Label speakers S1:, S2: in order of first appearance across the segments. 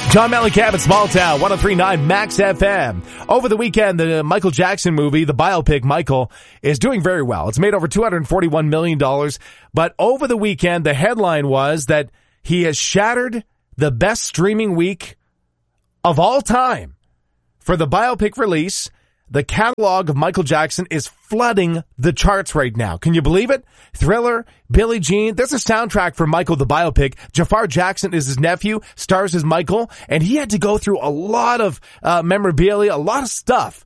S1: John Mellencamp at Small Town, 103.9 Max FM. Over the weekend, the Michael Jackson movie, the biopic Michael, is doing very well. It's made over $241 million. But over the weekend, the headline was that he has shattered the best streaming week of all time. For the biopic release, the catalog of Michael Jackson is flooding the charts right now. Can you believe it? Thriller, Billie Jean. There's a soundtrack for Michael the biopic. Jafar Jackson is his nephew, stars as Michael, and he had to go through a lot of memorabilia, a lot of stuff.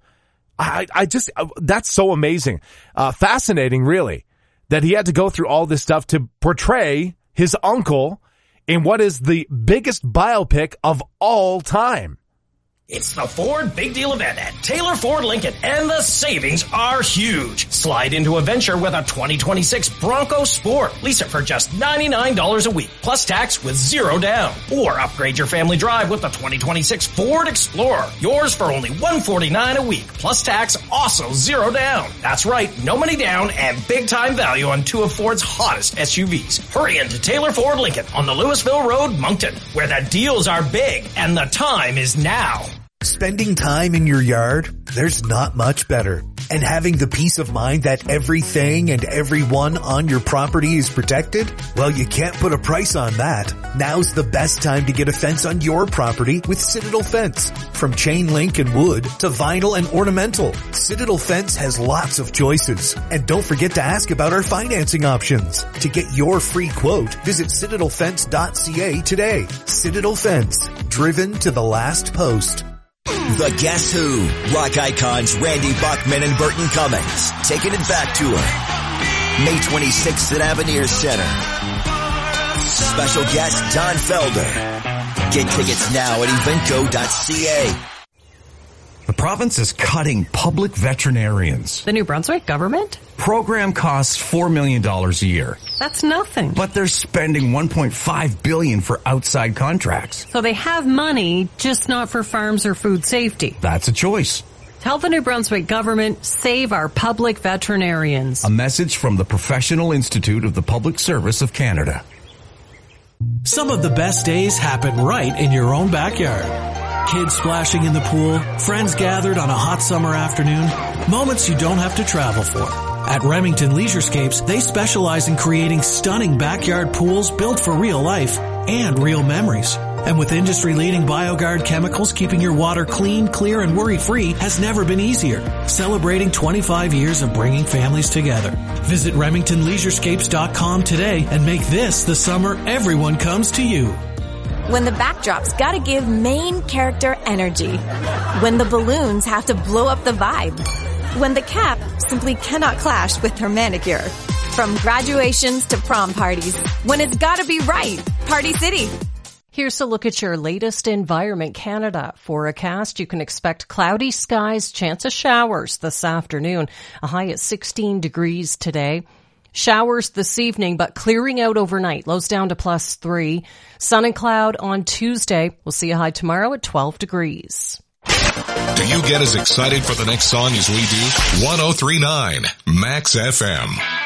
S1: That's so amazing. Fascinating, really, that he had to go through all this stuff to portray his uncle in what is the biggest biopic of all time.
S2: It's the Ford Big Deal event at Taylor Ford Lincoln, and the savings are huge. Slide into a venture with a 2026 Bronco Sport. Lease it for just $99 a week, plus tax with zero down. Or upgrade your family drive with the 2026 Ford Explorer. Yours for only $149 a week, plus tax, also zero down. That's right, no money down and big time value on two of Ford's hottest SUVs. Hurry into Taylor Ford Lincoln on the Louisville Road, Moncton, where the deals are big and the time is now.
S3: Spending time in your yard, there's not much better. And having the peace of mind that everything and everyone on your property is protected? Well, you can't put a price on that. Now's the best time to get a fence on your property with Citadel Fence. From chain link and wood to vinyl and ornamental, Citadel Fence has lots of choices. And don't forget to ask about our financing options. To get your free quote, visit citadelfence.ca today. Citadel Fence, driven to the last post.
S4: The Guess Who, rock icons Randy Bachman and Burton Cummings, taking it back tour, May 26th at Avenir Center. Special guest Don Felder. Get tickets now at eventco.ca.
S5: The province is cutting public veterinarians.
S6: The New Brunswick government?
S5: Program costs $4 million a year.
S6: That's nothing.
S5: But they're spending $1.5 billion for outside contracts.
S6: So they have money, just not for farms or food safety.
S5: That's a choice.
S6: Tell the New Brunswick government, save our public veterinarians.
S5: A message from the Professional Institute of the Public Service of Canada.
S7: Some of the best days happen right in your own backyard. Kids splashing in the pool, friends gathered on a hot summer afternoon, moments you don't have to travel for. At Remington Leisurescapes, they specialize in creating stunning backyard pools built for real life and real memories. And with industry-leading BioGuard chemicals, keeping your water clean, clear, and worry-free has never been easier. Celebrating 25 years of bringing families together. Visit RemingtonLeisurescapes.com today and make this the summer everyone comes to you.
S8: When the backdrop's gotta give main character energy. When the balloons have to blow up the vibe. When the cap simply cannot clash with her manicure. From graduations to prom parties. When it's gotta be right. Party City.
S6: Here's a look at your latest Environment Canada forecast. You can expect cloudy skies, chance of showers this afternoon. A high at 16 degrees today. Showers this evening, but clearing out overnight. Lows down to +3. Sun and cloud on Tuesday. We'll see a high tomorrow at 12 degrees.
S9: Do you get as excited for the next song as we do? 103.9 Max FM.